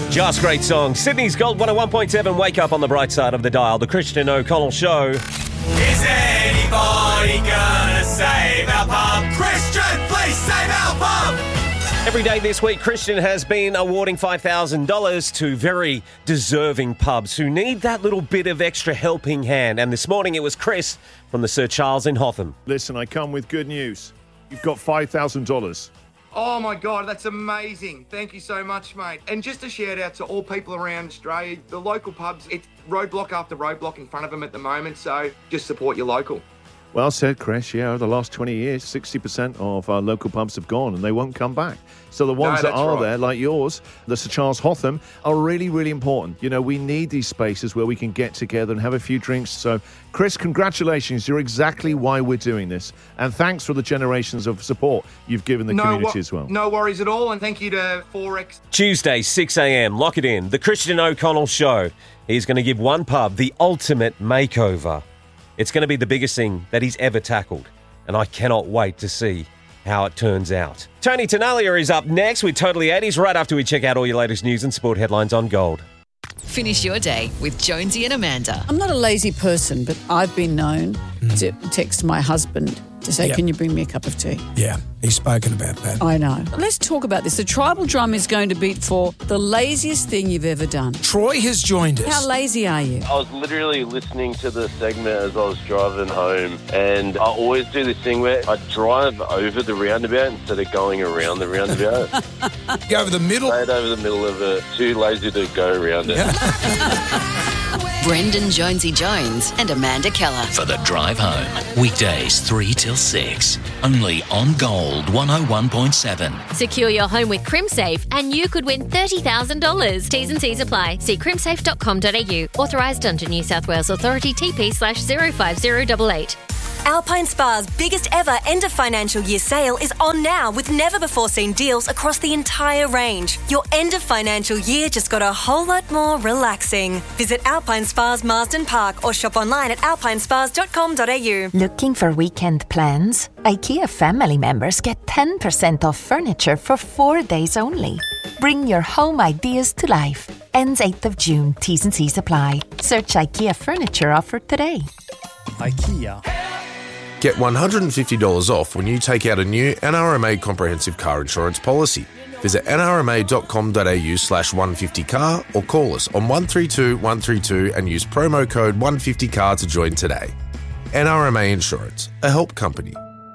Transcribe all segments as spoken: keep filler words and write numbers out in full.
Just great song. Sydney's Gold one oh one point seven. Wake up on the bright side of the dial. The Christian O'Connell Show. Is anybody gonna save our pub? Christian, please save our pub! Every day this week, Christian has been awarding five thousand dollars to very deserving pubs who need that little bit of extra helping hand. And this morning it was Chris from the Sir Charles in Hotham. Listen, I come with good news. You've got five thousand dollars. Oh my God, that's amazing. Thank you so much, mate. And just a shout out to all people around Australia, the local pubs, it's roadblock after roadblock in front of them at the moment, so just support your local. Well said, Chris. Yeah, over the last twenty years, sixty percent of our local pubs have gone and they won't come back. So the ones No, that are right. there, like yours, the Sir Charles Hotham, are really, really important. You know, we need these spaces where we can get together and have a few drinks. So, Chris, congratulations. You're exactly why we're doing this. And thanks for the generations of support you've given the no, community wo- as well. No worries at all, and thank you to Forex. Tuesday, six a.m. Lock it in. The Christian O'Connell Show. He's going to give one pub the ultimate makeover. It's going to be the biggest thing that he's ever tackled. And I cannot wait to see how it turns out. Tony Tenalia is up next with Totally eighties right after we check out all your latest news and sport headlines on Gold. Finish your day with Jonesy and Amanda. I'm not a lazy person, but I've been known to text my husband to say, Yep. can you bring me a cup of tea? Yeah, he's spoken about that. I know. Let's talk about this. The tribal drum is going to beat for the laziest thing you've ever done. Troy has joined us. How lazy are you? I was literally listening to the segment as I was driving home, and I always do this thing where I drive over the roundabout instead of going around the roundabout. Go over the middle. Straight over the middle of it. Too lazy to go around it. Brendan Jonesy Jones and Amanda Keller. For the drive home. Weekdays three till six. Only on Gold one oh one point seven. Secure your home with CrimSafe and you could win thirty thousand dollars. T's and C's apply. See crimsafe dot com dot a u. Authorised under New South Wales Authority T P slash zero five zero eight eight. Alpine Spa's biggest ever end of financial year sale is on now with never before seen deals across the entire range. Your end of financial year just got a whole lot more relaxing. Visit Alpine Spas Marsden Park or shop online at alpine spas dot com dot a u. Looking for weekend plans? IKEA family members get ten percent off furniture for four days only. Bring your home ideas to life. Ends eighth of June. T's and C's apply. Search IKEA furniture offer today. IKEA. Get one hundred fifty dollars off when you take out a new N R M A comprehensive car insurance policy. Visit n r m a dot com dot a u slash one fifty car or call us on one three two one three two and use promo code one fifty car to join today. N R M A Insurance, a help company.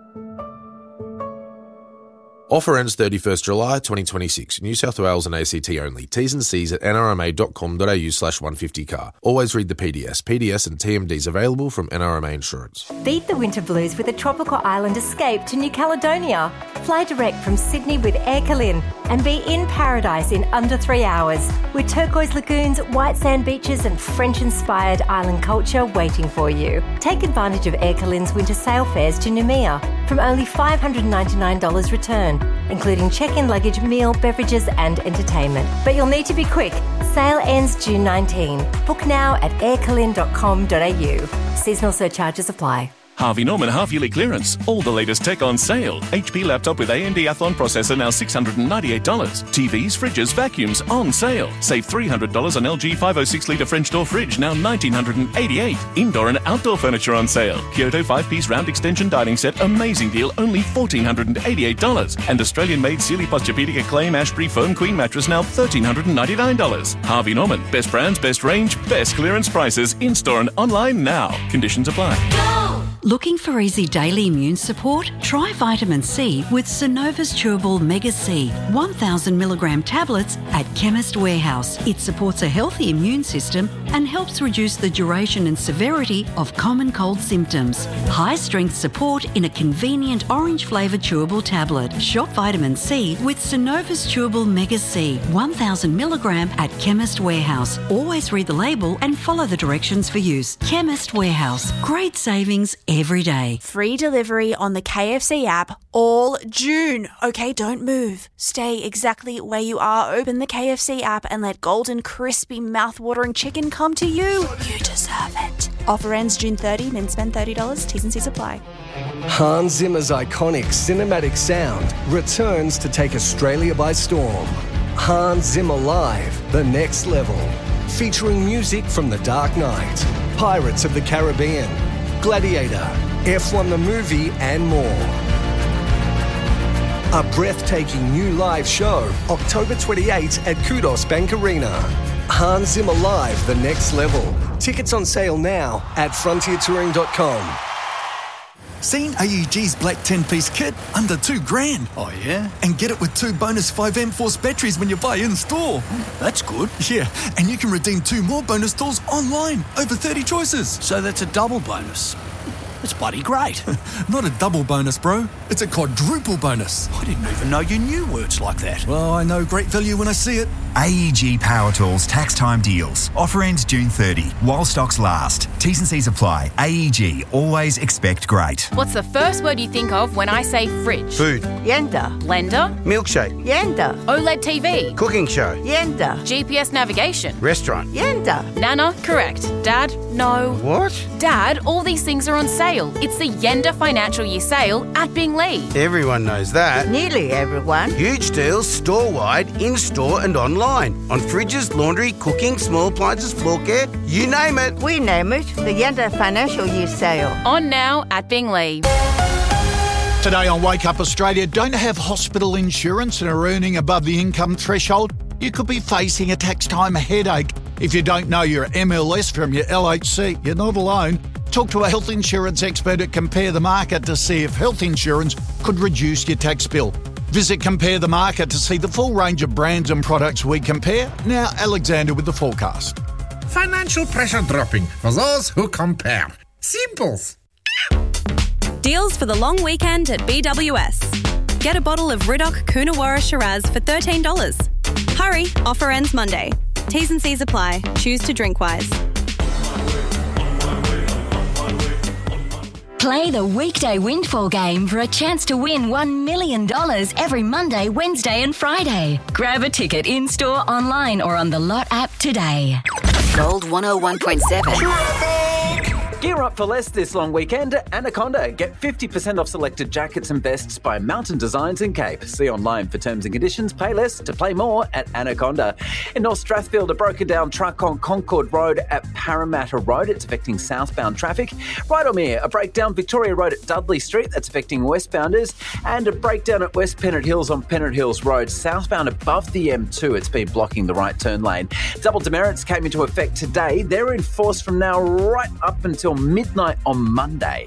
Offer ends thirty-first July twenty twenty-six. New South Wales and A C T only. T's and C's at n r m a dot com dot a u slash one fifty car. Always read the P D S. P D S and T M Ds available from N R M A Insurance. Beat the winter blues with a tropical island escape to New Caledonia. Fly direct from Sydney with Air Calin and be in paradise in under three hours with turquoise lagoons, white sand beaches and French-inspired island culture waiting for you. Take advantage of Air Calin's winter sail fares to Noumea from only five hundred ninety-nine dollars return, including check-in luggage, meal, beverages and entertainment. But you'll need to be quick. Sale ends June nineteenth. Book now at air calin dot com dot a u. Seasonal surcharges apply. Harvey Norman half-yearly clearance. All the latest tech on sale. H P laptop with A M D Athlon processor now six hundred ninety-eight dollars. T Vs, fridges, vacuums on sale. Save three hundred dollars on L G five oh six litre French door fridge now one thousand nine hundred eighty-eight dollars. Indoor and outdoor furniture on sale. Kyoto five-piece round extension dining set, amazing deal, only one thousand four hundred eighty-eight dollars. And Australian-made Sealy Posturepedic Acclaim Ashbury Foam Queen mattress now one thousand three hundred ninety-nine dollars. Harvey Norman. Best brands, best range, best clearance prices. In-store and online now. Conditions apply. Looking for easy daily immune support? Try vitamin C with Synova's Chewable Mega C, one thousand milligram tablets at Chemist Warehouse. It supports a healthy immune system and helps reduce the duration and severity of common cold symptoms. High-strength support in a convenient orange-flavoured chewable tablet. Shop vitamin C with Synova's Chewable Mega C, one thousand milligram at Chemist Warehouse. Always read the label and follow the directions for use. Chemist Warehouse. Great savings every day. Free delivery on the K F C app all June. Okay, don't move. Stay exactly where you are. Open the K F C app and let golden, crispy, mouth-watering chicken come to you. You deserve it. Offer ends June thirtieth, then spend thirty dollars. T's and C's apply. Hans Zimmer's iconic cinematic sound returns to take Australia by storm. Hans Zimmer Live, The Next Level. Featuring music from The Dark Knight, Pirates of the Caribbean, Gladiator, F one the movie, and more. A breathtaking new live show, October twenty-eighth at Kudos Bank Arena. Hans Zimmer Live, The Next Level. Tickets on sale now at frontier touring dot com. Seen A E G's black ten-piece kit? Under two grand. Oh, yeah? And get it with two bonus five amp force batteries when you buy in-store. That's good. Yeah, and you can redeem two more bonus tools online. Over thirty choices. So that's a double bonus. That's bloody great. Not a double bonus, bro. It's a quadruple bonus. I didn't even know you knew words like that. Well, I know great value when I see it. A E G Power Tools tax time deals. Offer ends June thirtieth while stocks last. T's and C's apply. A E G, always expect great. What's the first word you think of when I say fridge? Food. Yenda. Blender. Milkshake. Yenda. OLED T V. Cooking show. Yenda. G P S navigation. Restaurant. Yenda. Nana, correct. Dad, no. What? Dad, all these things are on sale. It's the Yenda Financial Year Sale at Binglee. Everyone knows that. Nearly everyone. Huge deals store-wide, in-store and online. On fridges, laundry, cooking, small appliances, floor care, you name it. We name it the Yenda Financial Year Sale. On now at Binglee. Today on Wake Up Australia, don't have hospital insurance and are earning above the income threshold? You could be facing a tax time headache. If you don't know your M L S from your L H C, you're not alone. Talk to a health insurance expert at Compare the Market to see if health insurance could reduce your tax bill. Visit Compare the Market to see the full range of brands and products we compare. Now, Alexander with the forecast. Financial pressure dropping for those who compare. Simples. Deals for the long weekend at B W S. Get a bottle of Riddoch Coonawarra Shiraz for thirteen dollars. Hurry, offer ends Monday. T's and C's apply. Choose to drink wise. Play the weekday windfall game for a chance to win one million dollars every Monday, Wednesday and Friday. Grab a ticket in-store, online or on the Lot app today. Gold one oh one point seven. Gear up for less this long weekend at Anaconda. Get fifty percent off selected jackets and vests by Mountain Designs and Cape. See online for terms and conditions. Pay less to play more at Anaconda. In North Strathfield, a broken down truck on Concord Road at Parramatta Road. It's affecting southbound traffic. Rydalmere, a breakdown Victoria Road at Dudley Street. That's affecting westbounders. And a breakdown at West Pennant Hills on Pennant Hills Road, southbound above the M two. It's been blocking the right turn lane. Double demerits came into effect today. They're in force from now right up until midnight on Monday.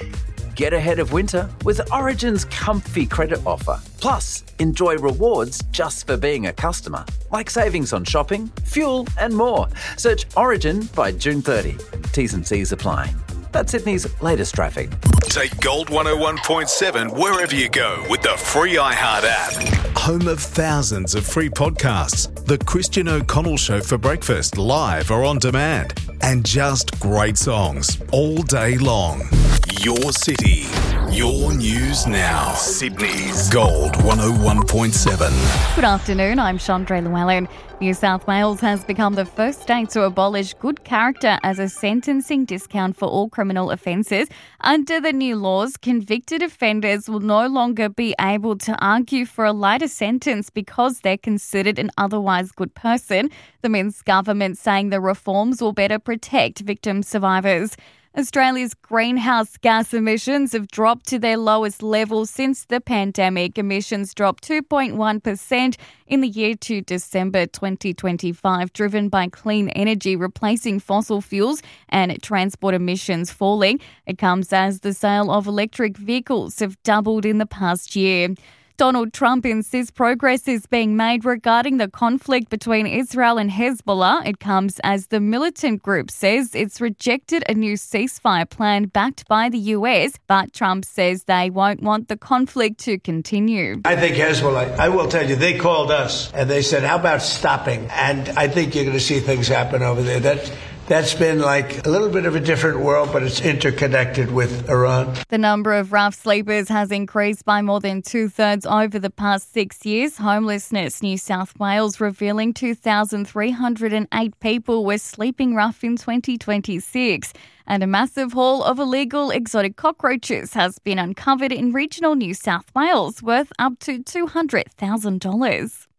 Get ahead of winter with Origin's comfy credit offer. Plus, enjoy rewards just for being a customer, like savings on shopping, fuel and more. Search Origin by June thirtieth. T's and C's apply. That's Sydney's latest traffic. Take Gold one oh one point seven wherever you go with the free iHeart app. Home of thousands of free podcasts. The Christian O'Connell Show for breakfast, live or on demand. And just great songs all day long. Your city, your news now. Sydney's Gold one oh one point seven. Good afternoon, I'm Chandra Llewellyn. New South Wales has become the first state to abolish good character as a sentencing discount for all criminal offences. Under the new laws, convicted offenders will no longer be able to argue for a lighter sentence because they're considered an otherwise good person. The Minsk government saying the reforms will better protect victim survivors. Australia's greenhouse gas emissions have dropped to their lowest level since the pandemic. Emissions dropped two point one percent in the year to December twenty twenty-five, driven by clean energy replacing fossil fuels and transport emissions falling. It comes as the sale of electric vehicles have doubled in the past year. Donald Trump insists progress is being made regarding the conflict between Israel and Hezbollah. It comes as the militant group says it's rejected a new ceasefire plan backed by the U S, but Trump says they won't want the conflict to continue. I think Hezbollah, I will tell you, they called us and they said, how about stopping? And I think you're going to see things happen over there. That That's been like a little bit of a different world, but it's interconnected with Iran. The number of rough sleepers has increased by more than two-thirds over the past six years. Homelessness New South Wales revealing two thousand three hundred eight people were sleeping rough in twenty twenty-six. And a massive haul of illegal exotic cockroaches has been uncovered in regional New South Wales, worth up to two hundred thousand dollars.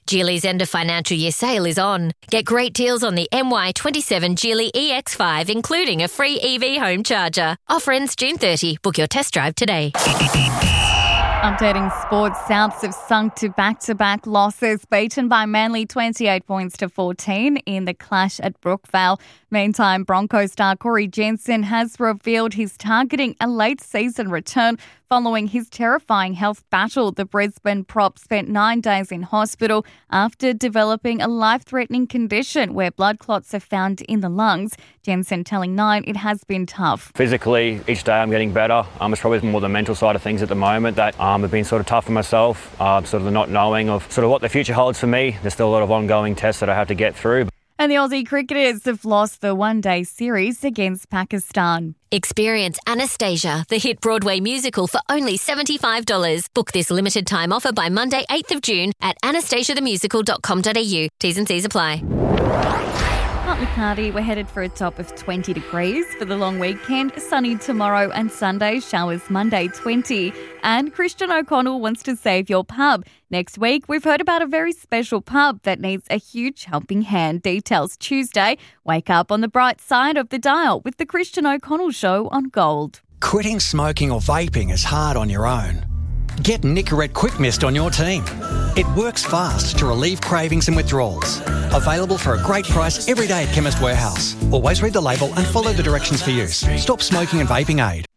Geely's end of financial year sale is on. Get great deals on the M Y twenty-seven Geely E X five, including a free E V home charger. Offer ends June thirtieth. Book your test drive today. Updating sports, Souths have sunk to back-to-back losses, beaten by Manly twenty-eight points to fourteen in the clash at Brookvale. Meantime, Broncos star Corey Jensen has revealed he's targeting a late-season return following his terrifying health battle. The Brisbane prop spent nine days in hospital after developing a life-threatening condition where blood clots are found in the lungs. Jensen telling Nine it has been tough. Physically, each day I'm getting better. Um, it's probably more the mental side of things at the moment that um, have been sort of tough for myself, uh, sort of the not knowing of sort of what the future holds for me. There's still a lot of ongoing tests that I have to get through. And the Aussie cricketers have lost the one-day series against Pakistan. Experience Anastasia, the hit Broadway musical, for only seventy-five dollars. Book this limited time offer by Monday, eighth of June at anastasia the musical dot com dot a u. T's and C's apply. Partly cloudy, we're headed for a top of twenty degrees for the long weekend. Sunny tomorrow and Sunday, showers Monday twenty. And Christian O'Connell wants to save your pub. Next week, we've heard about a very special pub that needs a huge helping hand. Details Tuesday. Wake up on the bright side of the dial with the Christian O'Connell Show on Gold. Quitting smoking or vaping is hard on your own. Get Nicorette Quick Mist on your team. It works fast to relieve cravings and withdrawals. Available for a great price every day at Chemist Warehouse. Always read the label and follow the directions for use. Stop smoking and vaping aid.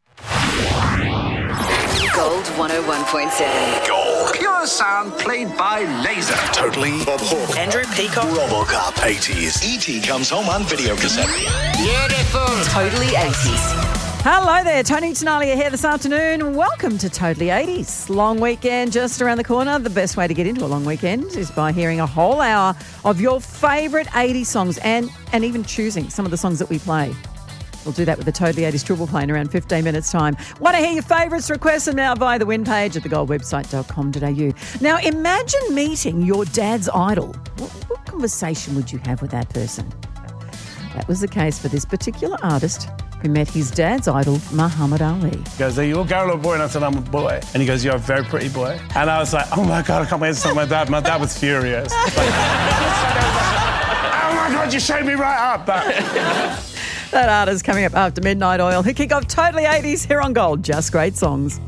Gold one oh one point seven. Gold. Pure sound played by laser. Totally. Bob Hawke. Andrew Peacock. Robocop. eighties. E T comes home on video cassette. Beautiful. Totally eighties. Hello there, Tony Tenalia here this afternoon. Welcome to Totally eighties. Long weekend just around the corner. The best way to get into a long weekend is by hearing a whole hour of your favourite eighties songs and, and even choosing some of the songs that we play. We'll do that with the Totally eighties Triple Play in around fifteen minutes' time. Want to hear your favourites? Request them now via the win page at the gold website dot com dot a u. Now, imagine meeting your dad's idol. What, what conversation would you have with that person? That was the case for this particular artist who met his dad's idol, Muhammad Ali. He goes, are you a girl or a boy? And I said, I'm a boy. And he goes, you're a very pretty boy. And I was like, oh my God, I can't wait to tell my dad. My dad was furious. Like, oh my God, you showed me right up. But that artist coming up after Midnight Oil, who kick off Totally eighties here on Gold. Just great songs.